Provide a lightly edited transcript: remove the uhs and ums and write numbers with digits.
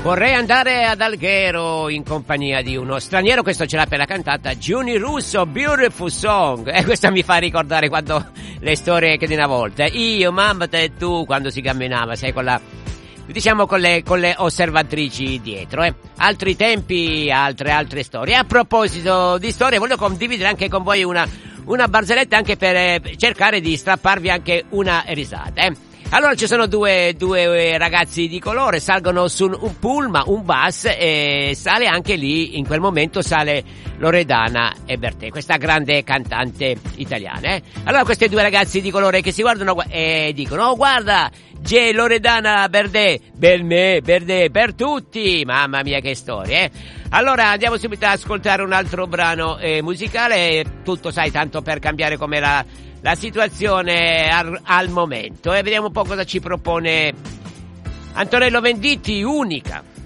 Vorrei andare ad Alghero in compagnia di uno straniero, questo ce l'ha per la cantata Giuni Russo, Beautiful Song. E questa mi fa ricordare quando le storie che di una volta, io, mamma, te e tu, quando si camminava, sai, con la, diciamo, con le osservatrici dietro, Altri tempi, altre storie. A proposito di storie, voglio condividere anche con voi una barzelletta, anche per cercare di strapparvi anche una risata, Allora ci sono due ragazzi di colore, salgono su un pullman, un bus, e sale anche lì, in quel momento sale Loredana e Bertè, questa grande cantante italiana, Allora questi due ragazzi di colore che si guardano e dicono: oh, guarda, c'è Loredana Bertè, per me, per tutti, mamma mia che storia, Allora andiamo subito ad ascoltare un altro brano musicale, tutto, sai, tanto per cambiare com'era la situazione al momento, e vediamo un po' cosa ci propone Antonello Venditti, Unica.